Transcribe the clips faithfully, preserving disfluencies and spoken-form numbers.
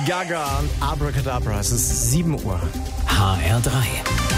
Gaga und Abracadabra. Es ist sieben Uhr. H R drei.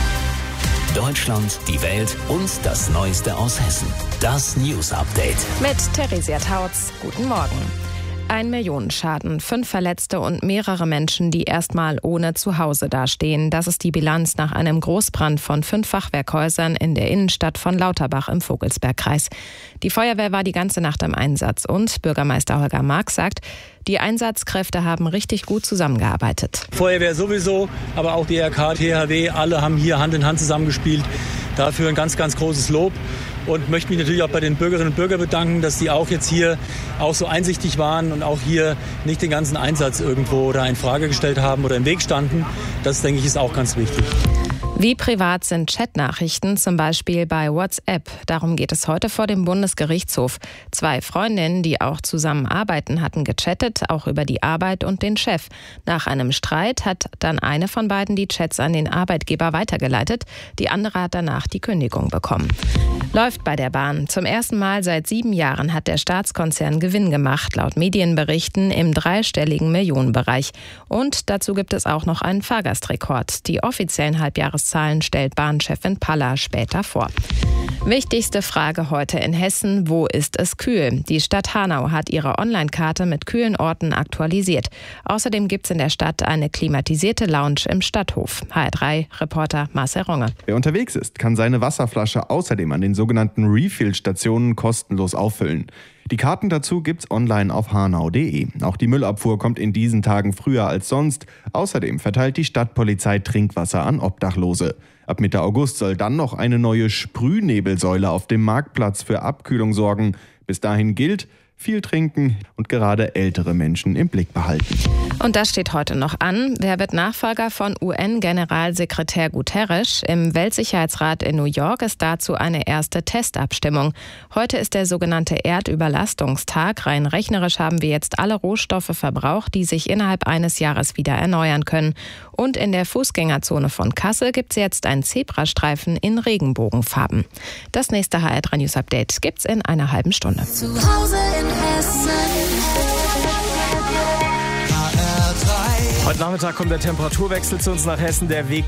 Deutschland, die Welt und das Neueste aus Hessen. Das News Update. Mit Theresia Tautz. Guten Morgen. Ein Millionenschaden, fünf Verletzte und mehrere Menschen, die erstmal ohne Zuhause dastehen. Das ist die Bilanz nach einem Großbrand von fünf Fachwerkhäusern in der Innenstadt von Lauterbach im Vogelsbergkreis. Die Feuerwehr war die ganze Nacht im Einsatz und Bürgermeister Holger Mark sagt, die Einsatzkräfte haben richtig gut zusammengearbeitet. Feuerwehr sowieso, aber auch die R K, T H W, alle haben hier Hand in Hand zusammengespielt. Dafür ein ganz, ganz großes Lob. Und möchte mich natürlich auch bei den Bürgerinnen und Bürgern bedanken, dass die auch jetzt hier auch so einsichtig waren und auch hier nicht den ganzen Einsatz irgendwo da in Frage gestellt haben oder im Weg standen. Das, denke ich, ist auch ganz wichtig. Wie privat sind Chatnachrichten, zum Beispiel bei WhatsApp? Darum geht es heute vor dem Bundesgerichtshof. Zwei Freundinnen, die auch zusammen arbeiten, hatten gechattet, auch über die Arbeit und den Chef. Nach einem Streit hat dann eine von beiden die Chats an den Arbeitgeber weitergeleitet. Die andere hat danach die Kündigung bekommen. Läuft bei der Bahn. Zum ersten Mal seit sieben Jahren hat der Staatskonzern Gewinn gemacht, laut Medienberichten im dreistelligen Millionenbereich. Und dazu gibt es auch noch einen Fahrgastrekord. Die offiziellen Halbjahreszahlen stellt Bahnchefin Paller später vor. Wichtigste Frage heute in Hessen: Wo ist es kühl? Die Stadt Hanau hat ihre Online-Karte mit kühlen Orten aktualisiert. Außerdem gibt es in der Stadt eine klimatisierte Lounge im Stadthof. H R drei Reporter Marcel Ronge. Wer unterwegs ist, kann seine Wasserflasche außerdem an den sogenannten Refill-Stationen kostenlos auffüllen. Die Karten dazu gibt's online auf hanau punkt de. Auch die Müllabfuhr kommt in diesen Tagen früher als sonst. Außerdem verteilt die Stadtpolizei Trinkwasser an Obdachlose. Ab Mitte August soll dann noch eine neue Sprühnebelsäule auf dem Marktplatz für Abkühlung sorgen. Bis dahin gilt: viel trinken und gerade ältere Menschen im Blick behalten. Und das steht heute noch an. Wer wird Nachfolger von U N-Generalsekretär Guterres? Im Weltsicherheitsrat in New York ist dazu eine erste Testabstimmung. Heute ist der sogenannte Erdüberlastungstag. Rein rechnerisch haben wir jetzt alle Rohstoffe verbraucht, die sich innerhalb eines Jahres wieder erneuern können. Und in der Fußgängerzone von Kassel gibt es jetzt einen Zebrastreifen in Regenbogenfarben. Das nächste H R drei News Update gibt's in einer halben Stunde. Zu Hause in Hessen. Heute Nachmittag kommt der Temperaturwechsel zu uns nach Hessen. Der Weg